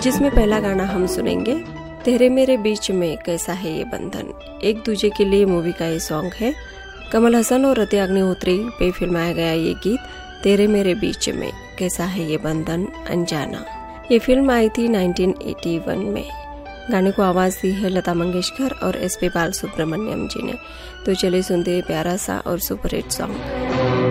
जिसमें पहला गाना हम सुनेंगे तेरे मेरे बीच में कैसा है ये बंधन। एक दूजे के लिए मूवी का ये सॉन्ग है। कमल हसन और रति अग्निहोत्री पे फिल्माया गया ये गीत तेरे मेरे बीच में कैसा है ये बंधन अनजाना। ये फिल्म आई थी 1981 में। गाने को आवाज दी है लता मंगेशकर और एस पी बालसुब्रमण्यम जी ने। तो चलिए सुनते हैं प्यारा सा और सुपरहिट सॉन्ग।